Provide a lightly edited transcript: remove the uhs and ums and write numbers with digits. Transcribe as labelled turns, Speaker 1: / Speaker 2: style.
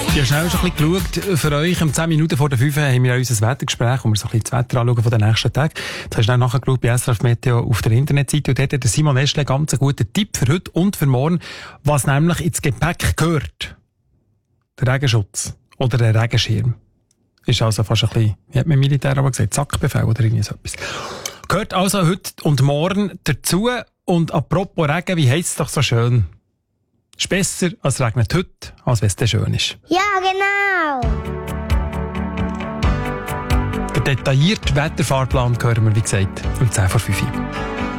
Speaker 1: Ich habe schnell schon ein bisschen geschaut. Für euch, um 10 Minuten vor der 5 haben wir unser Wettergespräch, wo wir so ein bisschen das Wetter anschauen von den nächsten Tagen. Jetzt hast du schnell nachgeschaut bei SRF Meteo auf der Internetseite. Und dort hat der Simon Eschle ganz einen guten Tipp für heute und für morgen, was nämlich ins Gepäck gehört. Der Regenschutz oder der Regenschirm. Ist also fast ein bisschen, wie hat man im Militär aber gesagt, Sackbefehl oder irgendwie so etwas. Gehört also heute und morgen dazu. Und apropos Regen, wie heisst es doch so schön? Es ist besser, als es regnet heute, als wenn es dann schön ist.
Speaker 2: Ja, genau.
Speaker 1: Der detaillierte Wetterfahrplan hören wir, wie gesagt, um 10 vor 5 Uhr.